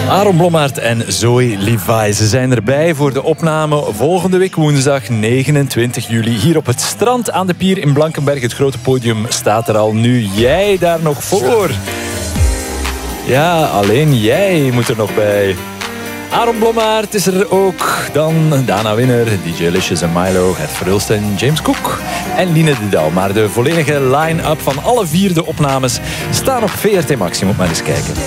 Aaron Blommaert en Zoe Levi. Ze zijn erbij voor de opname volgende week woensdag 29 juli. Hier op het strand aan de pier in Blankenberg. Het grote podium staat er al. Nu jij daar nog voor. Ja, alleen jij moet er nog bij. Aaron Blommaert is er ook. Dan Dana Winner, DJ Licious en Milo, Gert Verhulst en James Cook. En Line de Douw. Maar de volledige line-up van alle 4 de opnames staan op VRT Max. Je moet maar eens kijken.